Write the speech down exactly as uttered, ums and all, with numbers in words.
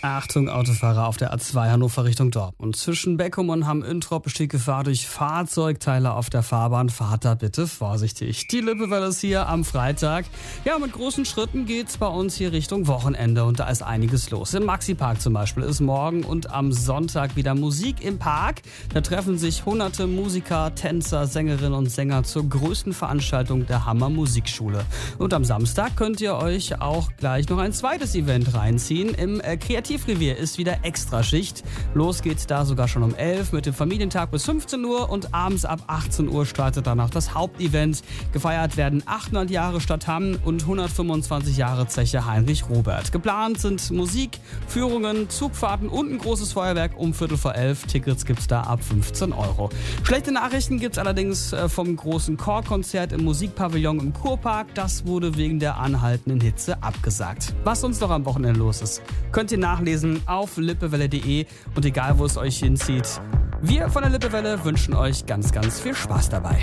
Achtung, Autofahrer auf der A zwei Hannover Richtung Dortmund. Zwischen Beckum und Hamm-Üntrop besteht Gefahr durch Fahrzeugteile auf der Fahrbahn. Fahrt da bitte vorsichtig. Die Lippewelle ist hier am Freitag. Ja, mit großen Schritten geht's bei uns hier Richtung Wochenende und da ist einiges los. Im Maxi-Park zum Beispiel ist morgen und am Sonntag wieder Musik im Park. Da treffen sich hunderte Musiker, Tänzer, Sängerinnen und Sänger zur größten Veranstaltung der Hammer Musikschule. Und am Samstag könnt ihr euch auch gleich noch ein zweites Event reinziehen. Im äh, Kreativrevier ist wieder Extraschicht. Los geht's da sogar schon um elf mit dem Familientag bis fünfzehn Uhr und abends ab achtzehn Uhr startet danach das Hauptevent. Gefeiert werden achthundert Jahre Stadt Hamm und hundertfünfundzwanzig Jahre Zeche Heinrich Robert. Geplant sind Musik, Führungen, Zugfahrten und ein großes Feuerwerk um Viertel vor elf. Tickets gibt's da ab fünfzehn Euro. Schlechte Nachrichten gibt's allerdings vom großen Chorkonzert im Musikpavillon im Kurpark. Das wurde wegen der anhaltenden Hitze abgesagt. Was uns noch am Wochenende los ist, könnt ihr nachlesen auf lippewelle punkt de und egal wo es euch hinzieht. Wir von der Lippewelle wünschen euch ganz, ganz viel Spaß dabei.